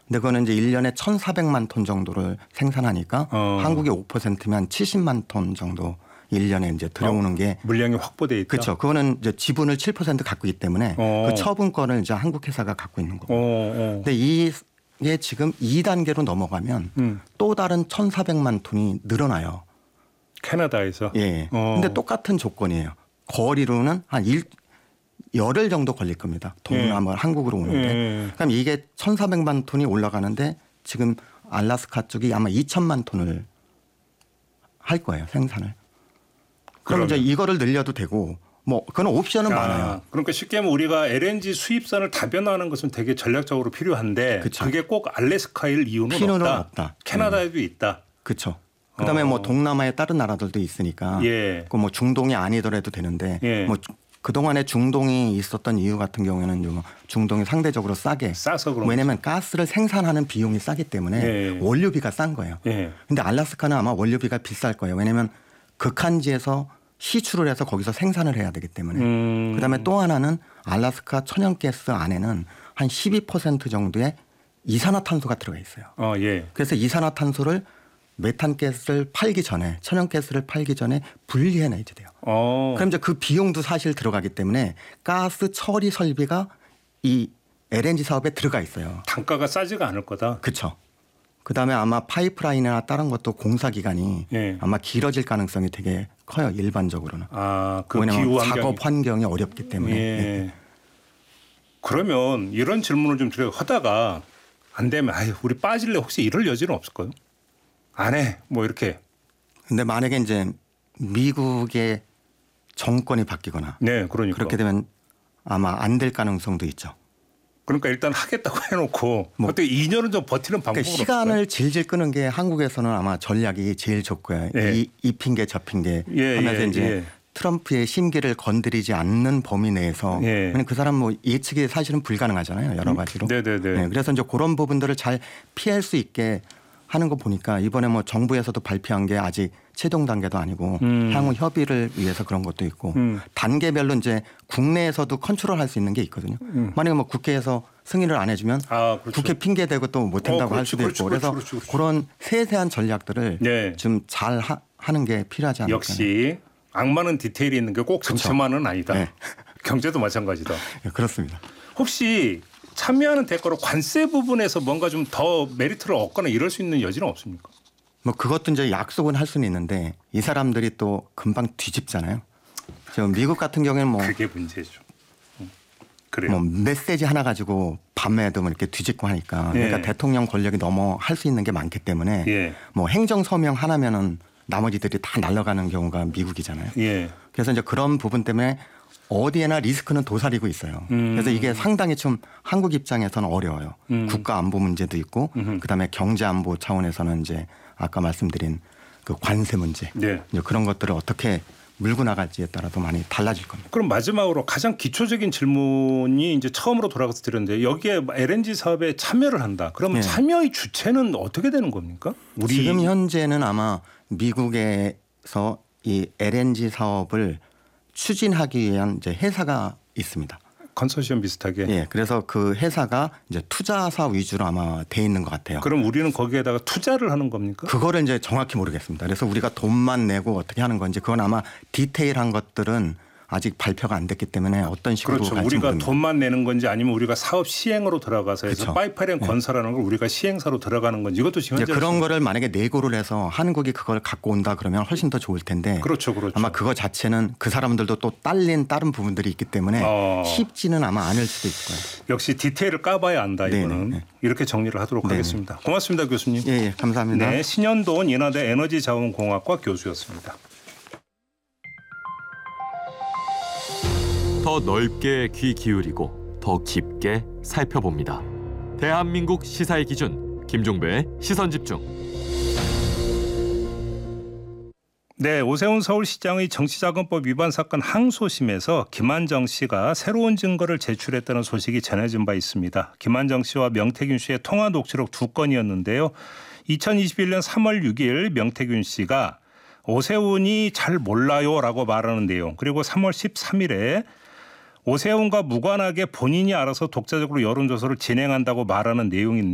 근데 그거는 이제 1년에 1,400만 톤 정도를 생산하니까 한국의 5%면 70만 톤 정도 1년에 이제 들어오는 게 물량이 확보돼 있다. 그렇죠. 그거는 이제 지분을 7% 갖고 있기 때문에 그 처분권을 이제 한국 회사가 갖고 있는 거고. 근데 이게 지금 2단계로 넘어가면 또 다른 1,400만 톤이 늘어나요. 캐나다에서. 예. 근데 똑같은 조건이에요. 거리로는 한 열흘 정도 걸릴 겁니다. 동남아 한국으로 오는데. 그럼 이게 1,400만 톤이 올라가는데 지금 알래스카 쪽이 아마 2,000만 톤을 할 거예요. 생산을. 그럼 이제 이거를 늘려도 되고 뭐 그건 옵션은 많아요. 그러니까 쉽게 하면 우리가 LNG 수입선을 다변화하는 것은 되게 전략적으로 필요한데 그쵸. 그게 꼭 알래스카일 이유는 없다. 캐나다에도 있다. 그렇죠. 그다음에 뭐 동남아의 다른 나라들도 있으니까 그 뭐 중동이 아니더라도 되는데 뭐 그동안에 중동이 있었던 이유 같은 경우에는 중동이 상대적으로 싸서 왜냐하면 가스를 생산하는 비용이 싸기 때문에 원료비가 싼 거예요. 근데 알래스카는 아마 원료비가 비쌀 거예요. 왜냐하면 극한지에서 시출을 해서 거기서 생산을 해야 되기 때문에. 그다음에 또 하나는 알래스카 천연가스 안에는 한 12% 정도의 이산화탄소가 들어가 있어요. 그래서 이산화탄소를 메탄가스를 팔기 전에 천연가스를 팔기 전에 분리해내야 돼요. 그럼 이제 그 비용도 사실 들어가기 때문에 가스 처리 설비가 이 LNG 사업에 들어가 있어요. 단가가 싸지가 않을 거다. 그렇죠. 그다음에 아마 파이프라인이나 다른 것도 공사 기간이 아마 길어질 가능성이 되게 커요. 일반적으로는. 그 왜냐하면 작업 환경이 어렵기 때문에. 그러면 이런 질문을 좀 하다가 안 되면 우리 빠질래 혹시 이럴 여지는 없을까요? 안 해. 뭐 이렇게. 근데 만약에 이제 미국의 정권이 바뀌거나 그러니까. 그렇게 되면 아마 안 될 가능성도 있죠. 그러니까 일단 하겠다고 해놓고 어떻게 2년은 좀 버티는 방법은 그러니까 시간을 질질 끄는 게 한국에서는 아마 전략이 제일 좋고요. 이 핑계 저 핑계 하면서 이제 트럼프의 심기를 건드리지 않는 범위 내에서 왜냐면 그 사람 뭐 예측이 사실은 불가능하잖아요. 여러 가지로. 그래서 이제 그런 부분들을 잘 피할 수 있게 하는 거 보니까 이번에 뭐 정부에서도 발표한 게 아직 최종 단계도 아니고 향후 협의를 위해서 그런 것도 있고 단계별로 이제 국내에서도 컨트롤할 수 있는 게 있거든요. 만약에 뭐 국회에서 승인을 안 해주면 국회 핑계 대고 또 못한다고 할 수도 있고 그래서 그런 세세한 전략들을 좀 잘 하는 게 필요하지 않을까. 역시 악마는 디테일이 있는 게 꼭 정치만은 아니다. 경제도 마찬가지다. 그렇습니다. 혹시 참여하는 대가로 관세 부분에서 뭔가 좀 더 메리트를 얻거나 이럴 수 있는 여지는 없습니까? 뭐 그것도 이제 약속은 할 수는 있는데 이 사람들이 또 금방 뒤집잖아요. 지금 미국 같은 경우에는 뭐 그게 문제죠. 그래요. 뭐 메시지 하나 가지고 밤에도 이렇게 뒤집고 하니까 그러니까 대통령 권력이 넘어 할 수 있는 게 많기 때문에 뭐 행정 서명 하나면은 나머지들이 다 날아가는 경우가 미국이잖아요. 그래서 이제 그런 부분 때문에 어디에나 리스크는 도사리고 있어요. 그래서 이게 상당히 좀 한국 입장에서는 어려워요. 국가 안보 문제도 있고 그다음에 경제 안보 차원에서는 이제 아까 말씀드린 그 관세 문제 이제 그런 것들을 어떻게 물고 나갈지에 따라서 많이 달라질 겁니다. 그럼 마지막으로 가장 기초적인 질문이 이제 처음으로 돌아가서 드렸는데 여기에 LNG 사업에 참여를 한다. 그러면 참여의 주체는 어떻게 되는 겁니까? 지금 현재는 아마 미국에서 이 LNG 사업을 추진하기 위한 이제 회사가 있습니다. 컨소시엄 비슷하게. 그래서 그 회사가 이제 투자사 위주로 아마 돼 있는 것 같아요. 그럼 우리는 거기에다가 투자를 하는 겁니까? 그거를 이제 정확히 모르겠습니다. 그래서 우리가 돈만 내고 어떻게 하는 건지 그건 아마 디테일한 것들은 아직 발표가 안 됐기 때문에 어떤 식으로 그렇죠. 갈지 우리가 모릅니다. 돈만 내는 건지 아니면 우리가 사업 시행으로 들어가서 해서 파이프라인 건설하는 걸 우리가 시행사로 들어가는 건지 이것도 지금 현재 그런 거를 만약에 내고를 해서 한국이 그걸 갖고 온다 그러면 훨씬 더 좋을 텐데 그렇죠. 아마 그거 자체는 그 사람들도 또 딸린 다른 부분들이 있기 때문에 쉽지는 아마 않을 수도 있을 거예요. 역시 디테일을 까봐야 안다 이거는. 이렇게 정리를 하도록 하겠습니다. 고맙습니다 교수님. 감사합니다. 신현돈 인하대 에너지자원공학과 교수였습니다. 더 넓게 귀 기울이고 더 깊게 살펴봅니다. 대한민국 시사의 기준 김종배의 시선집중. 오세훈 서울시장의 정치자금법 위반 사건 항소심에서 김한정 씨가 새로운 증거를 제출했다는 소식이 전해진 바 있습니다. 김한정 씨와 명태균 씨의 통화 녹취록 2건이었는데요. 2021년 3월 6일 명태균 씨가 오세훈이 잘 몰라요라고 말하는 내용, 그리고 3월 13일에 오세훈과 무관하게 본인이 알아서 독자적으로 여론조사를 진행한다고 말하는